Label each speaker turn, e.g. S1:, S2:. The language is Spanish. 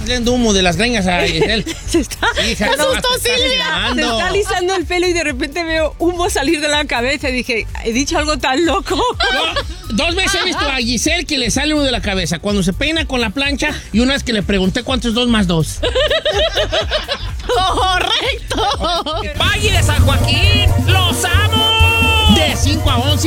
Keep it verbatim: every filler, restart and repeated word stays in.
S1: saliendo humo de las greñas a Giselle.
S2: Se está,
S1: Hija,
S2: se
S1: no,
S2: asustó,
S1: te estás
S2: Silvia.
S1: quemando.
S2: Se está alisando el pelo y de repente veo humo salir de la cabeza. Y dije, ¿he dicho algo tan loco?
S1: No, dos veces he visto a Giselle que le sale uno de la cabeza cuando se peina con la plancha y una vez que le pregunté cuánto es dos más dos.